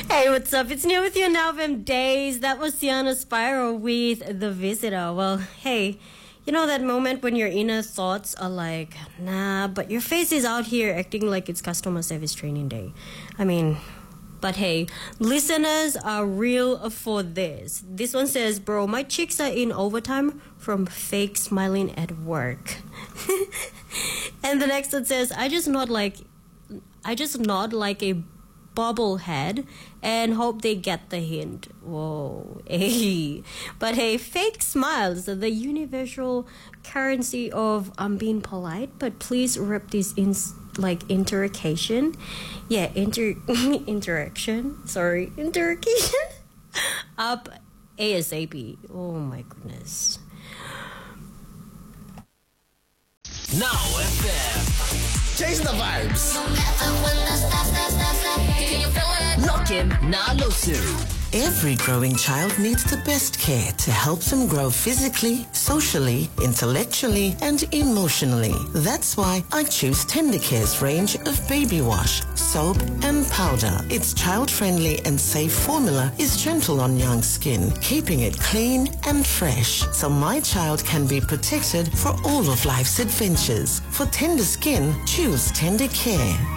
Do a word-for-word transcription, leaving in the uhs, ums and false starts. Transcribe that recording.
Hey, what's up? It's New with you now, Vim Days. That was Sienna Spiral with The Visitor. Well, hey, you know that moment when your inner thoughts are like, nah, but your face is out here acting like it's customer service training day. I mean, but hey, listeners are real for this. This one says, bro, my cheeks are in overtime from fake smiling at work. And the next one says, I just nod like, I just nod like a bobblehead and hope they get the hint. Whoa, hey. But hey, fake smiles are the universal currency of um being polite, but please rip this in like interrogation. Yeah, inter interaction. Sorry, interrogation up ASAP. Oh my goodness. Now F M. Chase the vibes. Lock in na losu. Every growing child needs the best care to help them grow physically, socially, intellectually, and emotionally. That's why I choose Tendercare's range of baby wash, soap, and powder. Its child-friendly and safe formula is gentle on young skin, keeping it clean and fresh, so my child can be protected for all of life's adventures. For tender skin, choose Tendercare.